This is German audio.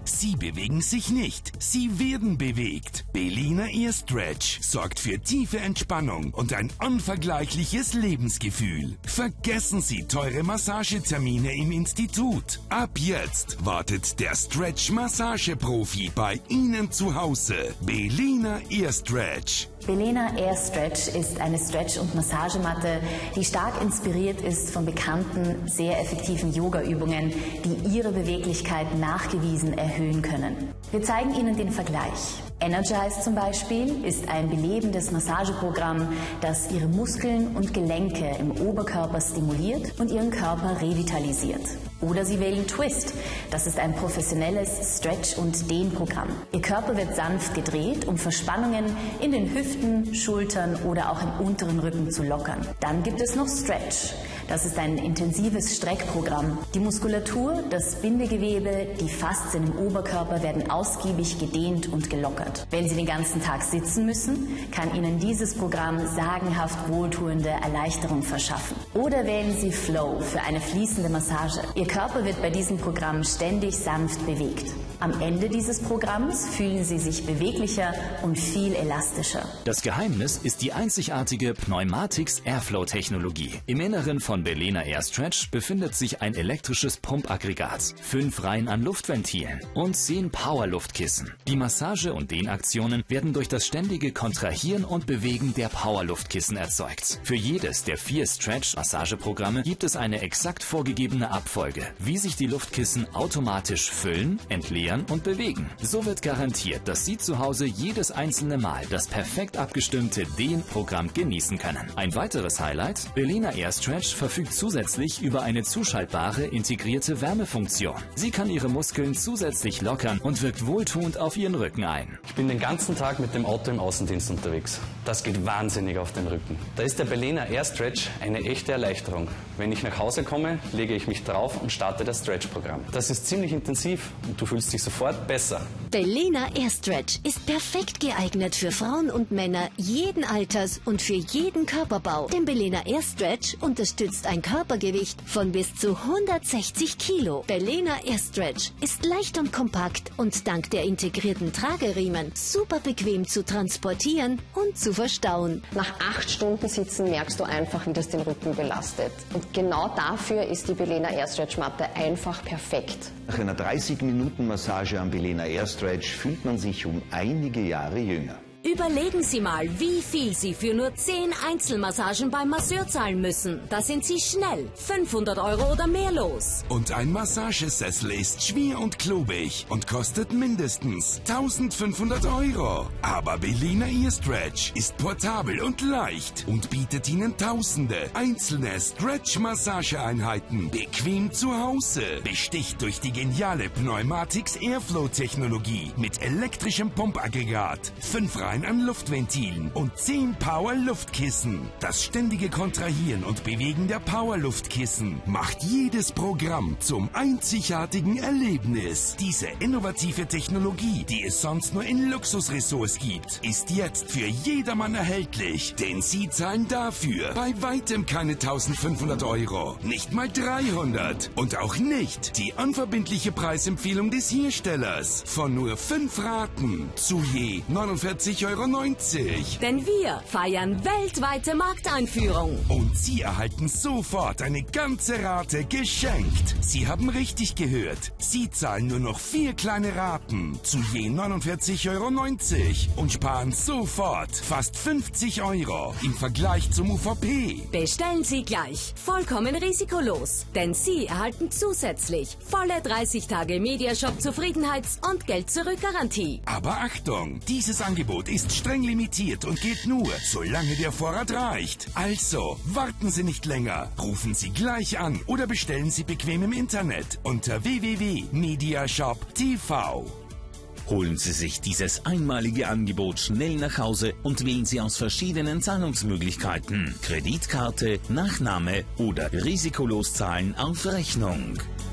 Sie bewegen sich nicht, sie werden bewegt. Belina Air Stretch sorgt für tiefe Entspannung und ein unvergleichliches Lebensgefühl. Vergessen Sie teure Massagetermine im Institut. Ab jetzt wartet der Stretch-Massageprofi bei Ihnen zu Hause. Belina Air Stretch. Belina Air Stretch ist eine Stretch- und Massagematte, die stark inspiriert ist von bekannten, sehr effektiven Yoga-Übungen, die Ihre Beweglichkeit nachgewiesen erhöhen können. Wir zeigen Ihnen den Vergleich. Energize zum Beispiel ist ein belebendes Massageprogramm, das Ihre Muskeln und Gelenke im Oberkörper stimuliert und Ihren Körper revitalisiert. Oder Sie wählen Twist. Das ist ein professionelles Stretch- und Dehnprogramm. Ihr Körper wird sanft gedreht, um Verspannungen in den Hüften, Schultern oder auch im unteren Rücken zu lockern. Dann gibt es noch Stretch. Das ist ein intensives Streckprogramm. Die Muskulatur, das Bindegewebe, die Faszien im Oberkörper werden ausgiebig gedehnt und gelockert. Wenn Sie den ganzen Tag sitzen müssen, kann Ihnen dieses Programm sagenhaft wohltuende Erleichterung verschaffen. Oder wählen Sie Flow für eine fließende Massage. Ihr Körper wird bei diesem Programm ständig sanft bewegt. Am Ende dieses Programms fühlen Sie sich beweglicher und viel elastischer. Das Geheimnis ist die einzigartige Pneumatics Airflow-Technologie. Im Inneren von Belina Air Stretch befindet sich ein elektrisches Pumpaggregat, 5 Reihen an Luftventilen und 10 Powerluftkissen. Die Massage- und Dehnaktionen werden durch das ständige Kontrahieren und Bewegen der Powerluftkissen erzeugt. Für jedes der 4 Stretch-Massageprogramme gibt es eine exakt vorgegebene Abfolge, wie sich die Luftkissen automatisch füllen, entleeren und bewegen. So wird garantiert, dass Sie zu Hause jedes einzelne Mal das perfekt abgestimmte Dehnprogramm genießen können. Ein weiteres Highlight: Belina Air Stretch verfügt zusätzlich über eine zuschaltbare integrierte Wärmefunktion. Sie kann Ihre Muskeln zusätzlich lockern und wirkt wohltuend auf Ihren Rücken ein. Ich bin den ganzen Tag mit dem Auto im Außendienst unterwegs. Das geht wahnsinnig auf den Rücken. Da ist der Belina Air Stretch eine echte Erleichterung. Wenn ich nach Hause komme, lege ich mich drauf und starte das Stretch-Programm. Das ist ziemlich intensiv und du fühlst dich sofort besser. Belina Air Stretch ist perfekt geeignet für Frauen und Männer jeden Alters und für jeden Körperbau. Denn Belina Air Stretch unterstützt ein Körpergewicht von bis zu 160 Kilo. Belina Air Stretch ist leicht und kompakt und dank der integrierten Trageriemen super bequem zu transportieren und zu verstauen. Nach 8 Stunden Sitzen merkst du einfach, wie das den Rücken belastet. Und genau dafür ist die Belina Air Stretch Matte einfach perfekt. Nach einer 30-Minuten-Massage am Belina Air Stretch fühlt man sich um einige Jahre jünger. Überlegen Sie mal, wie viel Sie für nur 10 Einzelmassagen beim Masseur zahlen müssen. Da sind Sie schnell 500 € oder mehr los. Und ein Massagesessel ist schwer und klobig und kostet mindestens 1500 €. Aber Belina Air Stretch ist portabel und leicht und bietet Ihnen tausende einzelne Stretch-Massageeinheiten bequem zu Hause. Besticht durch die geniale Pneumatics Airflow-Technologie mit elektrischem Pumpaggregat, 5 Reihen an Luftventilen und 10 Power-Luftkissen. Das ständige Kontrahieren und Bewegen der Power-Luftkissen macht jedes Programm zum einzigartigen Erlebnis. Diese innovative Technologie, die es sonst nur in Luxusressorts gibt, ist jetzt für jedermann erhältlich, denn Sie zahlen dafür bei weitem keine 1500 €, nicht mal 300 und auch nicht die unverbindliche Preisempfehlung des Herstellers von nur 5 Raten zu je 49,90 €. Denn wir feiern weltweite Markteinführung. Und Sie erhalten sofort eine ganze Rate geschenkt. Sie haben richtig gehört. Sie zahlen nur noch 4 kleine Raten zu je 49,90 € und sparen sofort fast 50 € im Vergleich zum UVP. Bestellen Sie gleich. Vollkommen risikolos. Denn Sie erhalten zusätzlich volle 30 Tage Mediashop Zufriedenheits- und Geld-Zurück-Garantie. Aber Achtung, dieses Angebot ist streng limitiert und geht nur, solange der Vorrat reicht. Also, warten Sie nicht länger. Rufen Sie gleich an oder bestellen Sie bequem im Internet unter www.mediashop.tv. Holen Sie sich dieses einmalige Angebot schnell nach Hause und wählen Sie aus verschiedenen Zahlungsmöglichkeiten. Kreditkarte, Nachname oder risikolos zahlen auf Rechnung.